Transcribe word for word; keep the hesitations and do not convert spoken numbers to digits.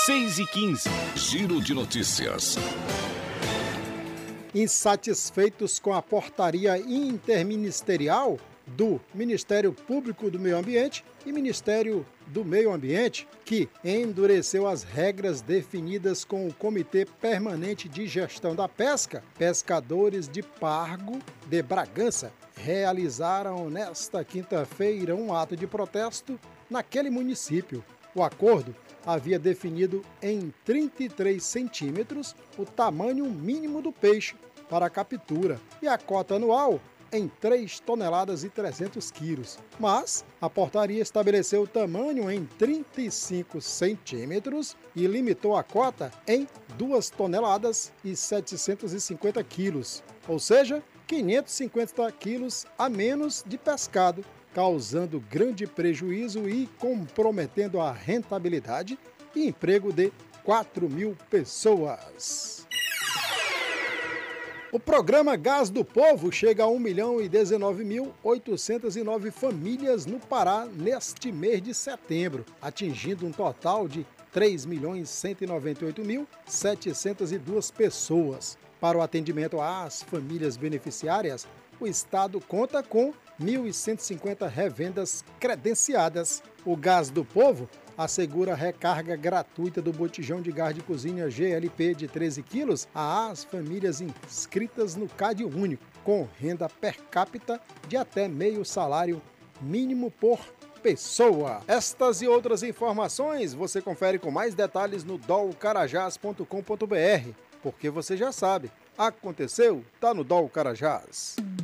seis e quinze. Giro de notícias. Insatisfeitos com a portaria interministerial do Ministério Público do Meio Ambiente e Ministério do Meio Ambiente, que endureceu as regras definidas com o Comitê Permanente de Gestão da Pesca, pescadores de Pargo de Bragança realizaram nesta quinta-feira um ato de protesto naquele município. O acordo havia definido em trinta e três centímetros o tamanho mínimo do peixe para a captura e a cota anual em três toneladas e trezentos quilos. Mas a portaria estabeleceu o tamanho em trinta e cinco centímetros e limitou a cota em duas toneladas e setecentos e cinquenta quilos, ou seja, quinhentos e cinquenta quilos a menos de pescado, causando grande prejuízo e comprometendo a rentabilidade e emprego de quatro mil pessoas. O programa Gás do Povo chega a um milhão e dezenove mil oitocentos e nove famílias no Pará neste mês de setembro, atingindo um total de três milhões cento e noventa e oito mil setecentos e duas pessoas. Para o atendimento às famílias beneficiárias, o Estado conta com mil e cento e cinquenta revendas credenciadas. O Gás do Povo assegura a recarga gratuita do botijão de gás de cozinha G L P de treze quilos às famílias inscritas no Cade Único, com renda per capita de até meio salário mínimo por pessoa. Estas e outras informações você confere com mais detalhes no dol carajás ponto com ponto br, porque você já sabe, aconteceu, tá no Dol Carajás.